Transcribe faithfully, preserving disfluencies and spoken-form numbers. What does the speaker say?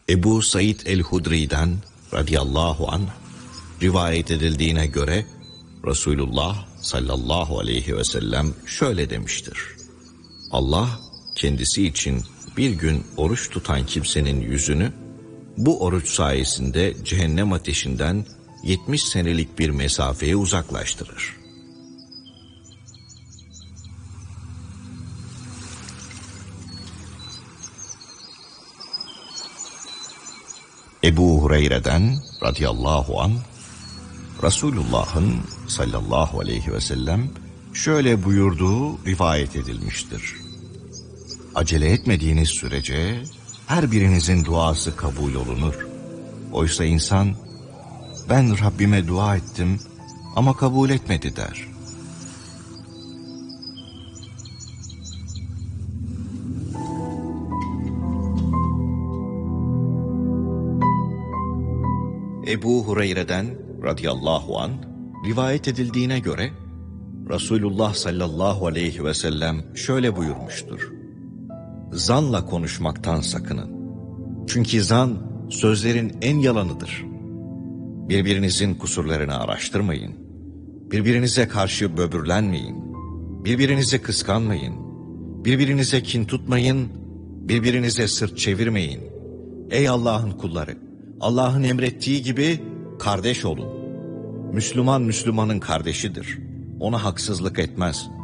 Ebu Said el-Hudri'den radıyallahu anh rivayet edildiğine göre Resulullah sallallahu aleyhi ve sellem şöyle demiştir: Allah kendisi için bir gün oruç tutan kimsenin yüzünü bu oruç sayesinde cehennem ateşinden yetmiş senelik bir mesafeye uzaklaştırır. Ebu Hureyre'den radıyallahu anh Resulullah'ın sallallahu aleyhi ve sellem şöyle buyurduğu rivayet edilmiştir: Acele etmediğiniz sürece her birinizin duası kabul olunur. Oysa insan, ben Rabbime dua ettim ama kabul etmedi der. Ebu Hureyre'den radıyallahu anh rivayet edildiğine göre Resulullah sallallahu aleyhi ve sellem şöyle buyurmuştur: Zanla konuşmaktan sakının. Çünkü zan sözlerin en yalanıdır. Birbirinizin kusurlarını araştırmayın. Birbirinize karşı böbürlenmeyin. Birbirinize kıskanmayın. Birbirinize kin tutmayın. Birbirinize sırt çevirmeyin. Ey Allah'ın kulları! Allah'ın emrettiği gibi kardeş olun. Müslüman Müslümanın kardeşidir. Ona haksızlık etmez.